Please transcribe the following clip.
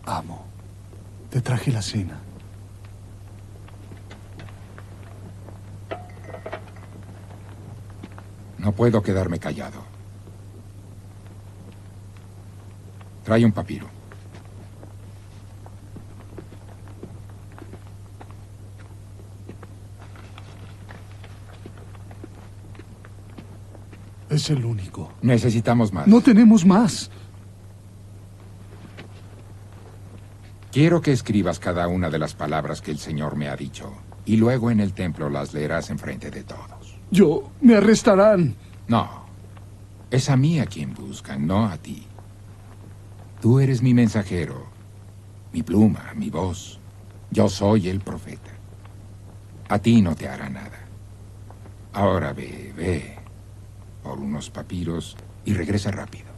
Amo, te traje la cena. No puedo quedarme callado. Trae un papiro. Es el único. Necesitamos más. No tenemos más. Quiero que escribas cada una de las palabras que el Señor me ha dicho, y luego en el templo las leerás enfrente de todos. Me arrestarán. No. Es a mí a quien buscan, no a ti. Tú eres mi mensajero, mi pluma, mi voz. Yo soy el profeta. A ti no te hará nada. Ahora ve por unos papiros y regresa rápido.